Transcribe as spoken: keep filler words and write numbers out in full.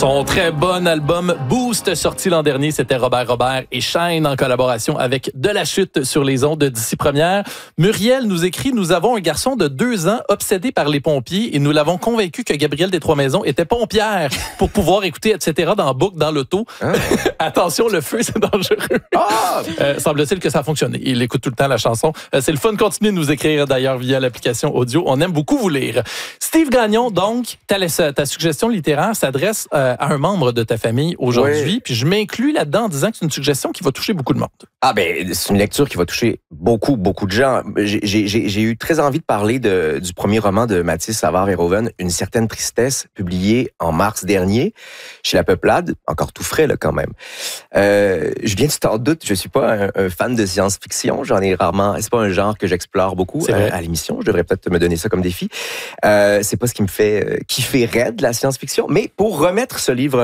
Son très bon album Boost, sorti l'an dernier, c'était Robert Robert et Shine en collaboration avec De la Chute sur les ondes d'ici première. Muriel nous écrit « Nous avons un garçon de deux ans obsédé par les pompiers et nous l'avons convaincu que Gabrielle des Trois-Maisons était pompière pour pouvoir écouter et cetera dans boucle dans l'auto. Ah. Attention, le feu, c'est dangereux. Ah. Euh, semble-t-il que ça a fonctionné. Il écoute tout le temps la chanson. Euh, c'est le fun. Continuez de nous écrire d'ailleurs via l'application audio. On aime beaucoup vous lire. Steve Gagnon, donc, ta, ta suggestion littéraire s'adresse euh, à un membre de ta famille aujourd'hui. Oui. Puis je m'inclus là-dedans en disant que c'est une suggestion qui va toucher beaucoup de monde. Ah ben, c'est une lecture qui va toucher beaucoup, beaucoup de gens. J'ai, j'ai, j'ai eu très envie de parler de, du premier roman de Mathis Savard-Verhoeven, Une certaine tristesse, publié en mars dernier chez La Peuplade, encore tout frais là quand même. Euh, je viens, tu t'en doutes, je suis pas un, un fan de science-fiction. J'en ai rarement. C'est pas un genre que j'explore beaucoup euh, à l'émission. Je devrais peut-être me donner ça comme défi. Euh, c'est pas ce qui me fait euh, kiffer raide la science-fiction. Mais pour remettre ce livre